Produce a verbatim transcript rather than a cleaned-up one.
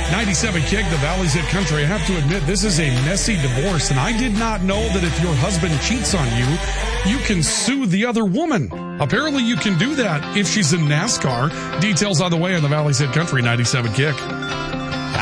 ninety-seven Kick, the Valley's Hit Country. I have to admit, this is a messy divorce, and I did not know that if your husband cheats on you, you can sue the other woman. Apparently, you can do that if she's in NASCAR. Details on the way on the Valley's Hit Country, ninety-seven Kick.